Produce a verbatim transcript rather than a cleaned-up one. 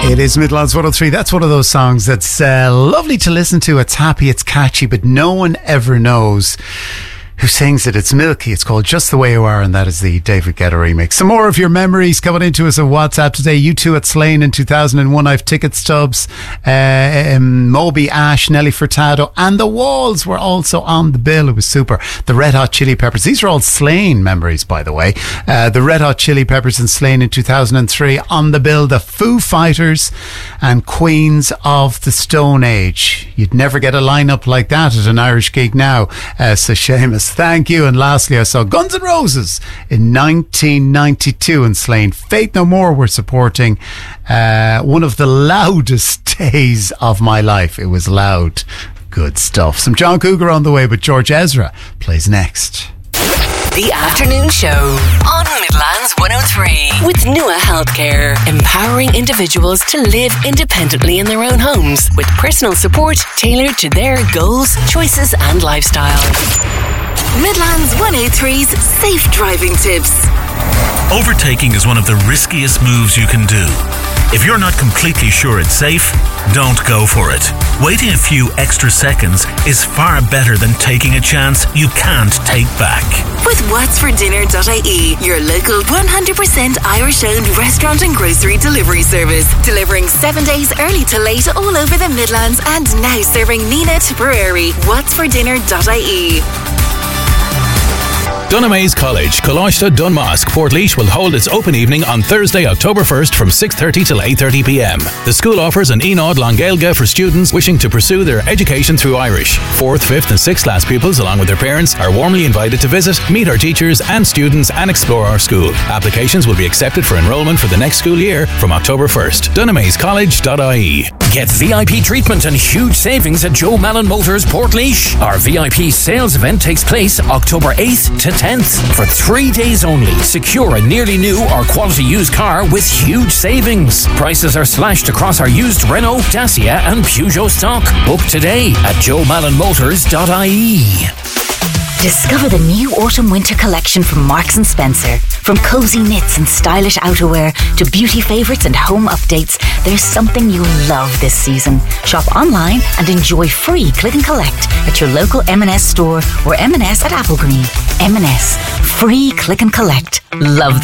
It is Midlands one oh three. That's one of those songs that's uh, lovely to listen to. It's happy, it's catchy, but no one ever knows who sings it. It's Milky. It's called Just the Way You Are, and that is the David Guetta remix. Some more of your memories coming into us on WhatsApp today. You two at Slane in two thousand one. I've ticket stubs. Uh, um, Moby, Ash, Nelly Furtado, and The Walls were also on the bill. It was super. The Red Hot Chili Peppers. These are all Slane memories, by the way. Uh, the Red Hot Chili Peppers in Slane in two thousand three. On the bill, the Foo Fighters and Queens of the Stone Age. You'd never get a lineup like that at an Irish gig now. Uh, so Seamus, thank you. And lastly, I saw Guns N' Roses in nineteen ninety-two in Slane. Faith No More were supporting uh, one of the loudest days of my life. It was loud. Good stuff. Some John Cougar on the way, but George Ezra plays next. The Afternoon Show on Midlands one oh three with Nua Healthcare, empowering individuals to live independently in their own homes with personal support tailored to their goals, choices and lifestyle. Midlands one oh three's safe driving tips. Overtaking is one of the riskiest moves you can do. If you're not completely sure it's safe, don't go for it. Waiting a few extra seconds is far better than taking a chance you can't take back. With whats for dinner dot I E, your local one hundred percent Irish-owned restaurant and grocery delivery service, delivering seven days early to late all over the Midlands and now serving Nina Tipperary. whats for dinner dot I E. Dunamaise College, Coláiste Dunmask, Portlaoise will hold its open evening on Thursday, October first from six thirty till eight thirty p m. The school offers an Enod Longailge for students wishing to pursue their education through Irish. Fourth, fifth and sixth class pupils, along with their parents, are warmly invited to visit, meet our teachers and students and explore our school. Applications will be accepted for enrolment for the next school year from October first. Dunamaise College dot I E. Get V I P treatment and huge savings at Joe Malin Motors Portlaoise. Our V I P sales event takes place October eighth to tenth for three days only. Secure a nearly new or quality used car with huge savings. Prices are slashed across our used Renault, Dacia and Peugeot stock. Book today at Joe Malin Motors dot I E. Discover the new autumn-winter collection from Marks and Spencer. From cozy knits and stylish outerwear to beauty favourites and home updates, there's something you'll love this season. Shop online and enjoy free click and collect at your local M and S store or M and S at Applegreen. M and S, free click and collect. Love